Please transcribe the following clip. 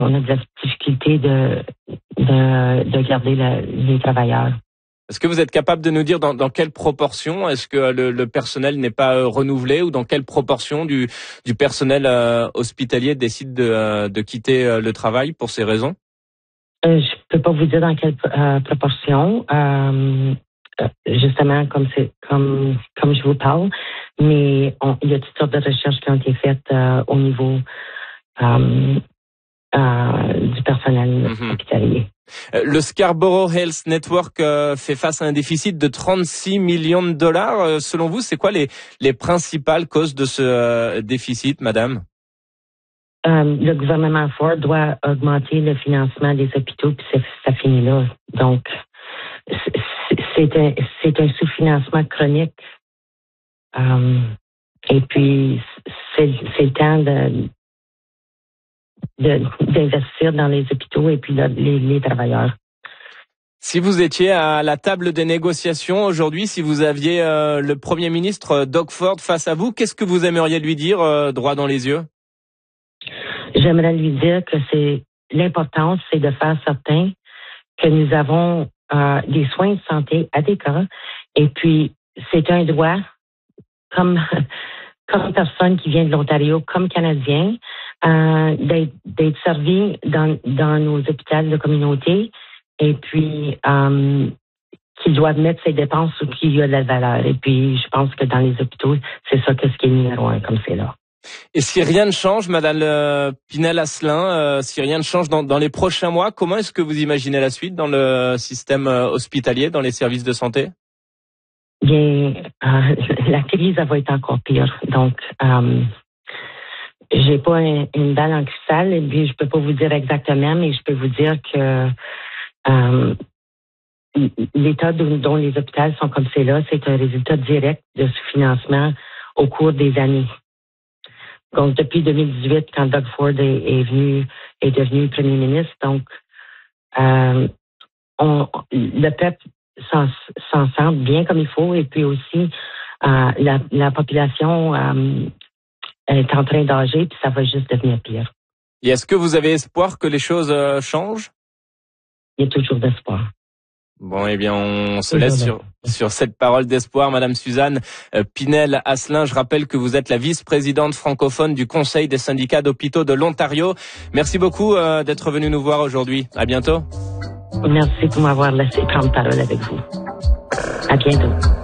on a de la difficulté de garder les travailleurs. Est-ce que vous êtes capable de nous dire dans quelle proportion est-ce que le personnel n'est pas renouvelé ou dans quelle proportion du personnel hospitalier décide de quitter le travail pour ces raisons? Je peux pas vous dire dans quelle proportion, justement comme je vous parle, mais il y a toutes sortes de recherches qui ont été faites au niveau du personnel hospitalier. Le Scarborough Health Network fait face à un déficit de 36 millions de dollars. Selon vous, c'est quoi les principales causes de ce déficit, madame? Le gouvernement Ford doit augmenter le financement des hôpitaux, puis ça finit là. Donc, c'est un sous-financement chronique. Et puis, c'est le temps d'investir dans les hôpitaux et puis les travailleurs. Si vous étiez à la table des négociations aujourd'hui, si vous aviez le Premier ministre Doug Ford face à vous, qu'est-ce que vous aimeriez lui dire droit dans les yeux? J'aimerais lui dire que l'importance, c'est de faire certain que nous avons des soins de santé adéquats et puis c'est un droit comme personne qui vient de l'Ontario, comme Canadien, d'être servi dans nos hôpitaux de communauté et puis qu'ils doivent mettre ses dépenses où il y a de la valeur. Et puis, je pense que dans les hôpitaux, c'est ça ce qui est numéro 1, comme c'est là. Et si rien ne change, Madame Pinel-Asselin, si rien ne change dans les prochains mois, comment est-ce que vous imaginez la suite dans le système hospitalier, dans les services de santé? Bien, la crise, elle va être encore pire. Donc, j'ai pas une balle en cristal, et puis je peux pas vous dire exactement, mais je peux vous dire que l'état dont les hôpitaux sont comme c'est là, c'est un résultat direct de sous-financement au cours des années. Donc, depuis 2018, quand Doug Ford est devenu premier ministre, donc le peuple s'en sent bien comme il faut, et puis aussi la population est en train d'âger, puis ça va juste devenir pire. Et est-ce que vous avez espoir que les choses changent? Il y a toujours d'espoir. Bon, eh bien, on se laisse sur cette parole d'espoir, Madame Suzanne Pinel-Asselin. Je rappelle que vous êtes la vice-présidente francophone du Conseil des syndicats d'hôpitaux de l'Ontario. Merci beaucoup d'être venue nous voir aujourd'hui. À bientôt. Merci pour m'avoir laissé prendre parole avec vous. À bientôt.